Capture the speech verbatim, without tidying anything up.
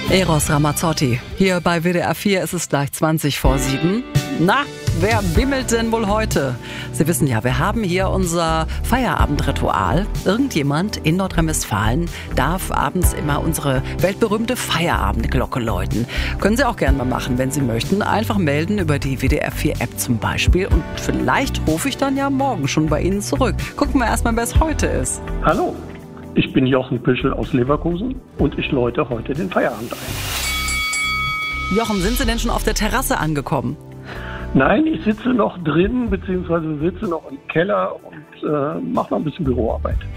Eros Ramazzotti. Hier bei W D R vier ist es gleich zwanzig vor sieben. Na, wer bimmelt denn wohl heute? Sie wissen ja, wir haben hier unser Feierabendritual. Irgendjemand in Nordrhein-Westfalen darf abends immer unsere weltberühmte Feierabendglocke läuten. Können Sie auch gerne mal machen, wenn Sie möchten. Einfach melden über die W D R vier App zum Beispiel. Und vielleicht rufe ich dann ja morgen schon bei Ihnen zurück. Gucken wir erstmal, wer es heute ist. Hallo, ich bin Jochen Büschel aus Leverkusen und ich läute heute den Feierabend ein. Jochen, sind Sie denn schon auf der Terrasse angekommen? Nein, ich sitze noch drin, beziehungsweise sitze noch im Keller und äh, mache noch ein bisschen Büroarbeit.